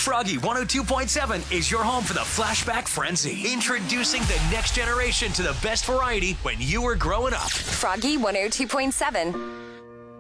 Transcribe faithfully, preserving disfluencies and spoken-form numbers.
Froggy one oh two point seven is your home for the Flashback Frenzy. Introducing the next generation to the best variety when you were growing up. Froggy one oh two point seven.